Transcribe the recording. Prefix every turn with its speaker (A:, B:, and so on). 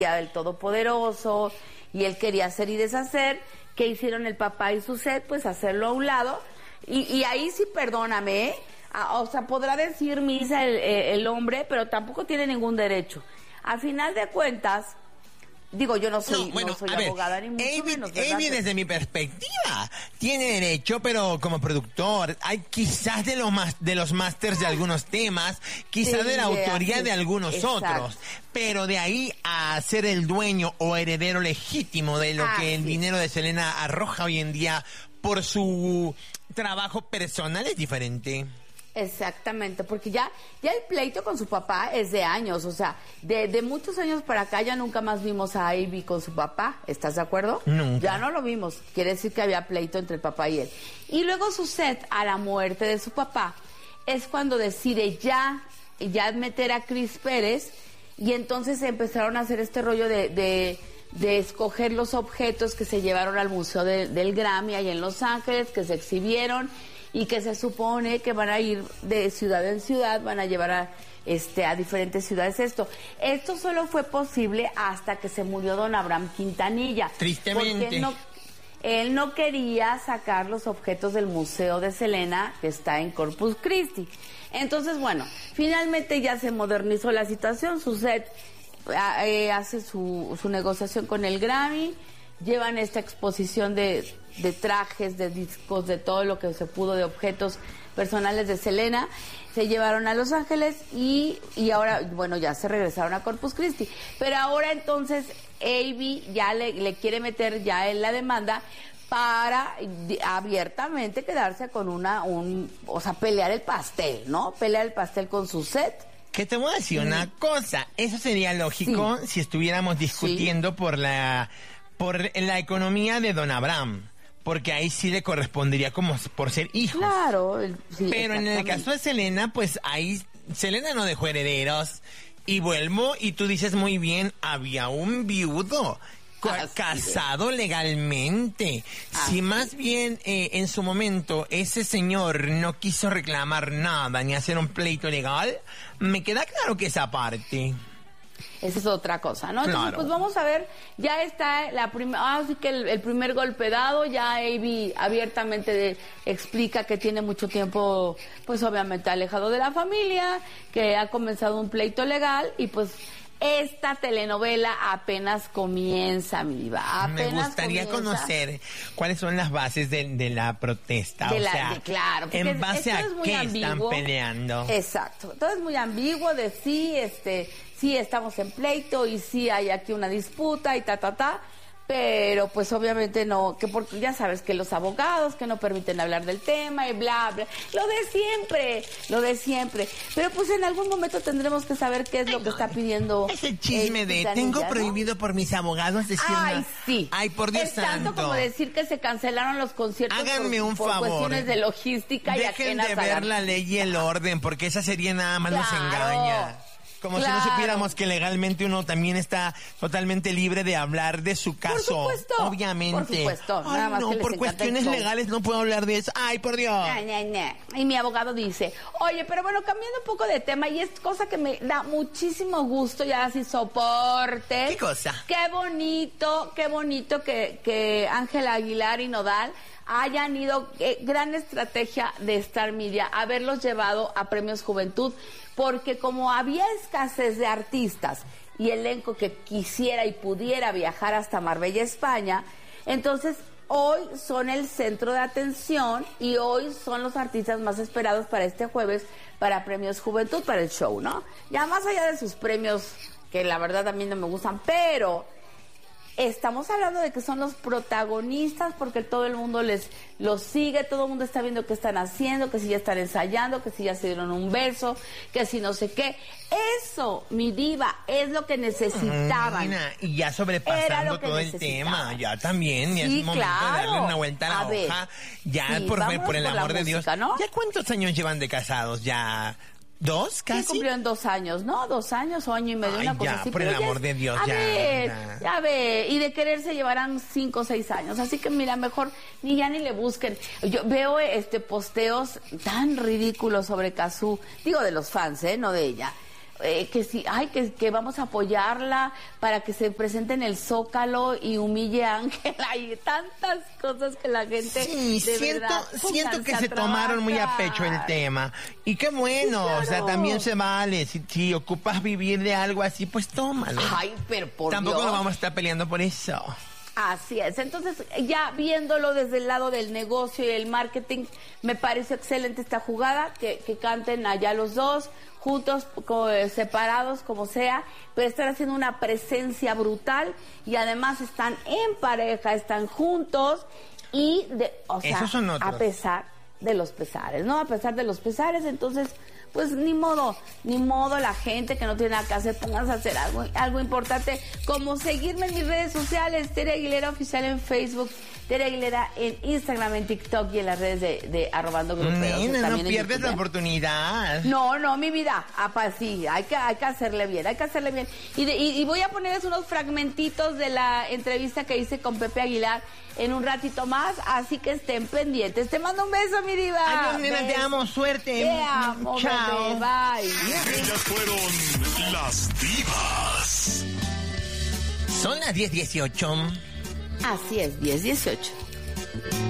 A: del Todopoderoso, y él quería hacer y deshacer. ¿Qué hicieron el papá y su Seth? Pues hacerlo a un lado. Y ahí sí, perdóname, ¿eh? O sea, podrá decir misa el hombre, pero tampoco tiene ningún derecho. A final de cuentas, digo, yo no soy abogada ni mucho menos, ¿verdad?
B: Avi, desde mi perspectiva, tiene derecho, pero como productor, hay quizás de los másters de algunos temas, quizás de la autoría de algunos otros, pero de ahí a ser el dueño o heredero legítimo de lo que el dinero de Selena arroja hoy en día por su trabajo personal es diferente.
A: Exactamente, porque ya el pleito con su papá es de años, o sea, de muchos años para acá ya nunca más vimos a Ivy con su papá, ¿estás de acuerdo?
B: Nunca.
A: Ya no lo vimos, quiere decir que había pleito entre el papá y él. Y luego su Seth, a la muerte de su papá, es cuando decide ya meter a Chris Pérez, y entonces empezaron a hacer este rollo de escoger los objetos que se llevaron al Museo del Grammy ahí en Los Ángeles, que se exhibieron, y que se supone que van a ir de ciudad en ciudad, van a llevar a diferentes ciudades esto. Esto solo fue posible hasta que se murió don Abraham Quintanilla.
B: Tristemente.
A: Porque él no quería sacar los objetos del Museo de Selena, que está en Corpus Christi. Entonces, bueno, finalmente ya se modernizó la situación. Suzette hace su negociación con el Grammy, llevan esta exposición de trajes, de discos, de todo lo que se pudo, de objetos personales de Selena, se llevaron a Los Ángeles y ahora, bueno, ya se regresaron a Corpus Christi. Pero ahora entonces Ivy ya le quiere meter ya en la demanda para abiertamente quedarse con o sea, pelear el pastel, ¿no? Pelear el pastel con su Seth.
B: Que te voy a decir una cosa, eso sería lógico si estuviéramos discutiendo por la economía de don Abraham, porque ahí sí le correspondería como por ser hijos.
A: Claro, sí.
B: Pero en el caso de Selena, pues ahí Selena no dejó herederos. Y vuelvo, y tú dices muy bien, había un viudo casado legalmente. Si más bien en su momento ese señor no quiso reclamar nada ni hacer un pleito legal, me queda claro que esa parte.
A: Esa es otra cosa, ¿no? Entonces, pues vamos a ver, ya está así que el primer golpe dado, ya Ivy abiertamente explica que tiene mucho tiempo, pues obviamente alejado de la familia, que ha comenzado un pleito legal, y pues esta telenovela apenas comienza, mi diva.
B: Me gustaría conocer cuáles son las bases de la protesta.
A: Claro,
B: en base a qué están peleando.
A: Exacto. Todo es muy ambiguo de sí estamos en pleito y sí hay aquí una disputa y pero pues obviamente no, que porque ya sabes que los abogados que no permiten hablar del tema y bla, bla, lo de siempre. Pero pues en algún momento tendremos que saber qué es lo que está pidiendo.
B: Ese chisme de tengo prohibido por mis abogados decir
A: Ay, sí.
B: Ay, por Dios santo.
A: Es tanto como decir que se cancelaron los conciertos.
B: Háganme un favor.
A: Cuestiones de logística y ajenas
B: dejen de ver la ley y el orden, porque esa sería nada más los engaña. Como si no supiéramos que legalmente uno también está totalmente libre de hablar de su caso.
A: Por supuesto.
B: Obviamente.
A: Por supuesto.
B: Ay,
A: nada más
B: no,
A: que
B: por cuestiones legales no puedo hablar de eso. Ay, por Dios.
A: Y mi abogado dice, oye, pero bueno, cambiando un poco de tema, y es cosa que me da muchísimo gusto, ya así soporte.
B: ¿Qué cosa?
A: Qué bonito que Ángela Aguilar y Nodal hayan ido, gran estrategia de Star Media, haberlos llevado a Premios Juventud, porque como había escasez de artistas y elenco que quisiera y pudiera viajar hasta Marbella, España, entonces hoy son el centro de atención y hoy son los artistas más esperados para este jueves, para Premios Juventud, para el show, ¿no? Ya más allá de sus premios, que la verdad a mí no me gustan, pero estamos hablando de que son los protagonistas porque todo el mundo los sigue, todo el mundo está viendo qué están haciendo, que si ya están ensayando, que si ya se dieron un beso, que si no sé qué. Eso, mi diva, es lo que necesitaban.
B: Y ya sobrepasando todo el tema, ya también, ya es momento de darle una vuelta a la hoja. Ya, sí, por el amor de Dios, ¿no? ¿Ya cuántos años llevan de casados? ¿Ya 2 casi?
A: Sí, cumplieron 2 años, ¿no? 2 años o año y medio, una cosa así.
B: Por el amor de Dios,
A: ya ve, y de quererse llevarán 5 o 6 años, así que mira, mejor ni le busquen. Yo veo posteos tan ridículos sobre Cazzu, digo de los fans, no de ella. que sí, que vamos a apoyarla para que se presente en el Zócalo y humille a Ángela y tantas cosas que la gente
B: siento que se tomaron muy a pecho el tema. Y qué bueno, sí, claro. O sea, también se vale. Si ocupas vivir de algo así, pues tómalo.
A: Ay, pero por
B: Tampoco
A: Dios.
B: nos vamos a estar peleando por eso.
A: Así es. Entonces, ya viéndolo desde el lado del negocio y el marketing, me parece excelente esta jugada, que canten allá los dos, juntos, separados, como sea, pero están haciendo una presencia brutal y además están en pareja, están juntos y,
B: esos son otros.
A: a pesar de los pesares, ¿no? A pesar de los pesares, entonces... Pues ni modo la gente que no tiene nada que hacer, pónganse a hacer algo importante, como seguirme en mis redes sociales, Tere Aguilera Oficial en Facebook, Tere Aguilera en Instagram, en TikTok y en las redes de @gruperos.
B: No pierdes la oportunidad.
A: No, mi vida, sí, hay que hacerle bien, Y voy a ponerles unos fragmentitos de la entrevista que hice con Pepe Aguilar en un ratito más, así que estén pendientes. Te mando un beso, mi diva.
B: Adiós, nena, te amo, suerte.
A: Te amo,
B: chao.
A: Bebé, bye.
C: Ellas fueron las divas.
B: Son las 10:18.
A: Así es, 10:18.